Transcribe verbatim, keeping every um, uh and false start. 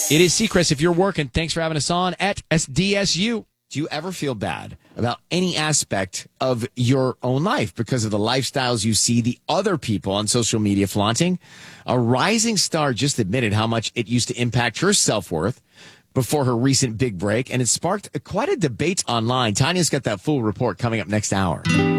It is Seacrest. If you're working, thanks for having us on at S D S U. Do you ever feel bad about any aspect of your own life because of the lifestyles you see the other people on social media flaunting? A rising star just admitted how much it used to impact her self-worth before her recent big break, and it sparked a, quite a debate online. Tanya's got that full report coming up next hour.